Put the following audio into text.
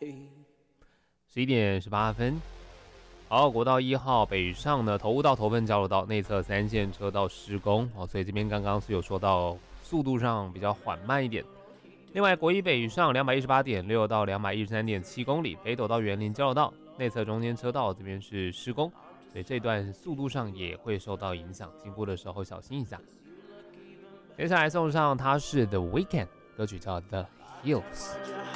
11:18。好，国道1号北上呢，头雾到头份交流道内侧3线车道施工所以这边刚刚是有说到速度上比较缓慢一点。另外，国一北上218.6到213.7公里，北斗到园林交流道内侧中间车道这边是施工，所以这段速度上也会受到影响，经过的时候小心一下。接下来送上他是 The Weeknd， 歌曲叫 The Hills。